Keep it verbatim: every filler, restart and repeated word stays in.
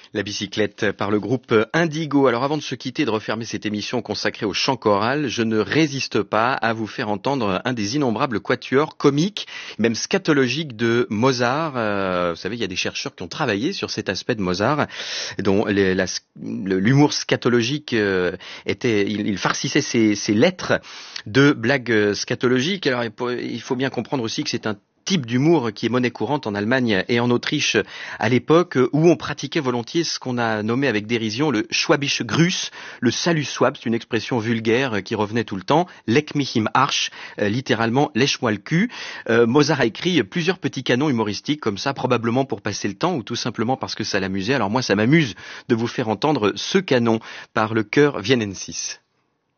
La bicyclette par le groupe Indigo. Alors avant de se quitter et de refermer cette émission consacrée au chant choral, je ne résiste pas à vous faire entendre un des innombrables quatuors comiques, même scatologiques de Mozart. Euh, vous savez, il y a des chercheurs qui ont travaillé sur cet aspect de Mozart, dont les, la, l'humour scatologique euh, était, il, il farcissait ses, ses lettres de blagues scatologiques. Alors il faut bien comprendre aussi que c'est un type d'humour qui est monnaie courante en Allemagne et en Autriche à l'époque, où on pratiquait volontiers ce qu'on a nommé avec dérision le Schwäbische Gruß, le salut swab, c'est une expression vulgaire qui revenait tout le temps, leck mich im Arsch, euh, littéralement lèche-moi le cul. Euh, Mozart a écrit plusieurs petits canons humoristiques comme ça, probablement pour passer le temps ou tout simplement parce que ça l'amusait. Alors moi ça m'amuse de vous faire entendre ce canon par le chœur Viennensis.